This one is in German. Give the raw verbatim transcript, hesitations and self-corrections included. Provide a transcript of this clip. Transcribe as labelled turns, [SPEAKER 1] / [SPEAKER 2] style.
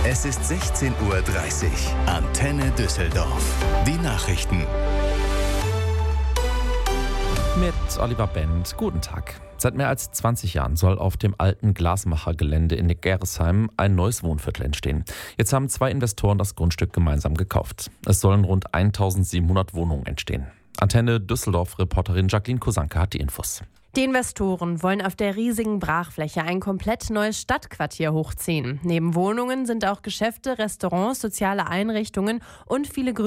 [SPEAKER 1] Es ist sechzehn Uhr dreißig. Antenne Düsseldorf. Die Nachrichten.
[SPEAKER 2] Mit Oliver Bend. Guten Tag. Seit mehr als zwanzig Jahren soll auf dem alten Glasmachergelände in Gerresheim ein neues Wohnviertel entstehen. Jetzt haben zwei Investoren das Grundstück gemeinsam gekauft. Es sollen rund eintausendsiebenhundert Wohnungen entstehen. Antenne Düsseldorf-Reporterin Jacqueline Kosanke hat die Infos.
[SPEAKER 3] Die Investoren wollen auf der riesigen Brachfläche ein komplett neues Stadtquartier hochziehen. Neben Wohnungen sind auch Geschäfte, Restaurants, soziale Einrichtungen und viele Grün